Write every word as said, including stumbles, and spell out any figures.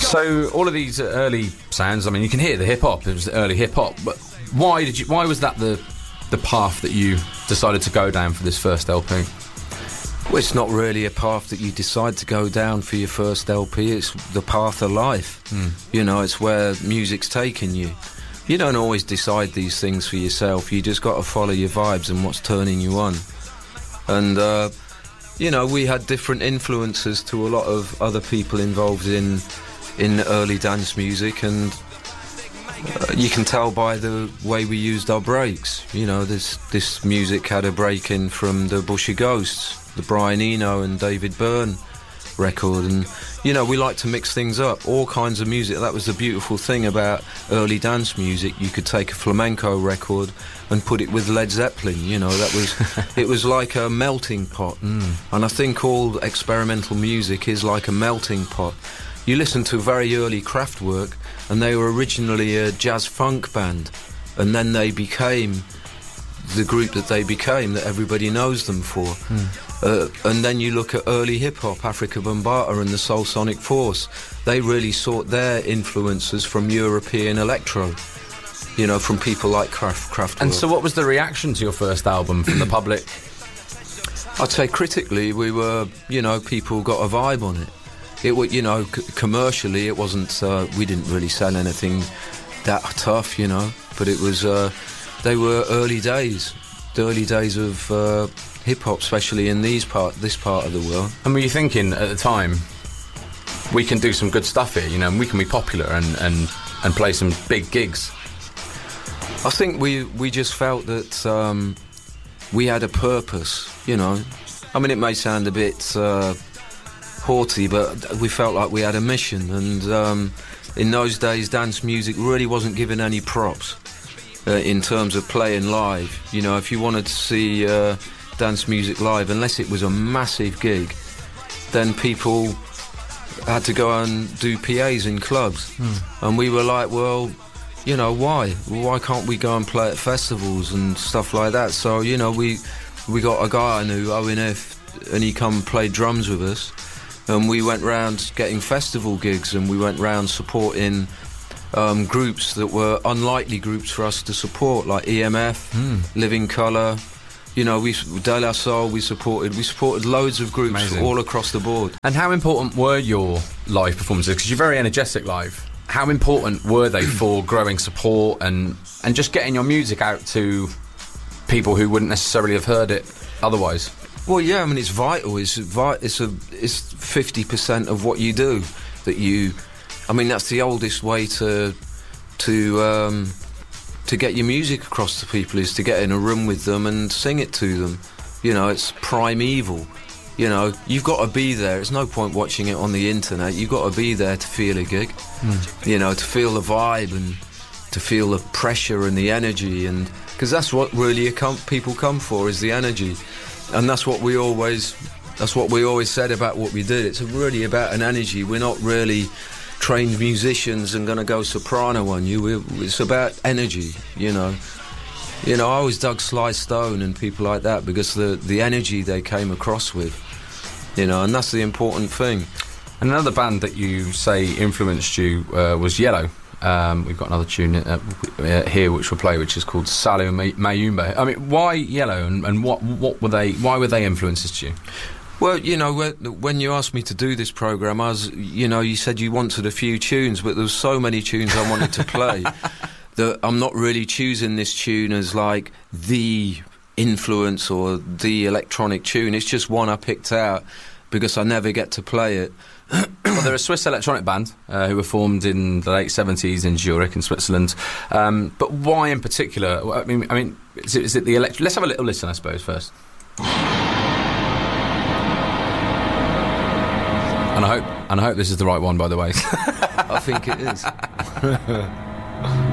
So all of these early sounds, I mean, you can hear the hip-hop. It was the early hip-hop. But why did you? Why was that the the path that you decided to go down for this first L P? Well, it's not really a path that you decide to go down for your first L P. It's the path of life. Mm. You know, it's where music's taking you. You don't always decide these things for yourself. You just got to follow your vibes and what's turning you on. And, uh, you know, we had different influences to a lot of other people involved in in early dance music, and uh, you can tell by the way we used our breaks. You know, this, this music had a break in from the Bushy Ghosts, the Brian Eno and David Byrne record, and you know, we like to mix things up, all kinds of music. That was the beautiful thing about early dance music. You could take a flamenco record and put it with Led Zeppelin. You know, that was it was like a melting pot. Mm. And I think all experimental music is like a melting pot. You listen to very early Kraftwerk, and they were originally a jazz funk band, and then they became the group that they became, that everybody knows them for. Mm. Uh, and then you look at early hip-hop, Afrika Bambaataa and the Soul Sonic Force. They really sought their influences from European electro, you know, from people like Kraft, Kraftwerk. And so what was the reaction to your first album from the public? I'd say critically, we were, you know, people got a vibe on it. It was, you know, c- commercially, it wasn't, uh, we didn't really sell anything that tough, you know, but it was, uh, they were early days, the early days of uh, hip-hop, especially in these part, this part of the world. And were you thinking at the time, we can do some good stuff here, you know, and we can be popular and, and, and play some big gigs? I think we, we just felt that um, we had a purpose, you know. I mean, it may sound a bit uh, haughty, but we felt like we had a mission, and um, in those days, dance music really wasn't given any props. Uh, in terms of playing live, you know, if you wanted to see uh, dance music live, unless it was a massive gig, then people had to go and do P As in clubs. Mm. And we were like, well, you know, why? Why can't we go and play at festivals and stuff like that? So, you know, we we got a guy I knew, Owen F, and he come and played drums with us, and we went round getting festival gigs, and we went round supporting Um, groups that were unlikely groups for us to support, like E M F, mm. Living Colour, you know, we De La Soul, we supported, we supported loads of groups. Amazing. All across the board. And how important were your live performances? Because you're very energetic live. How important were they for growing support and, and just getting your music out to people who wouldn't necessarily have heard it otherwise? Well, yeah, I mean, it's vital. It's vi- it's a it's fifty percent of what you do that you. I mean, that's the oldest way to to um, to get your music across to people, is to get in a room with them and sing it to them. You know, it's primeval. You know, you've got to be there. It's no point watching it on the internet. You've got to be there to feel a gig. Mm. You know, to feel the vibe and to feel the pressure and the energy, and because that's what really come, people come for, is the energy, and that's what we always that's what we always said about what we did. It's really about an energy. We're not really trained musicians and going to go soprano on you. We're, it's about energy, you know. You know, I always dug Sly Stone and people like that because the the energy they came across with, you know, and that's the important thing. And another band that you say influenced you uh, was Yellow. Um, we've got another tune uh, here which we'll play, which is called Salu Mayumba. I mean, why Yellow, and, and what what were they? Why were they influences to you? Well, you know, when you asked me to do this programme, I was, you know, you said you wanted a few tunes, but there was so many tunes I wanted to play that I'm not really choosing this tune as like the influence or the electronic tune. It's just one I picked out because I never get to play it. Well, they're a Swiss electronic band uh, who were formed in the late seventies in Zurich in Switzerland. Um, but why in particular? I mean, I mean, is it, is it the elect- Let's have a little listen, I suppose, first. And I hope, and I hope this is the right one, by the way. I think it is.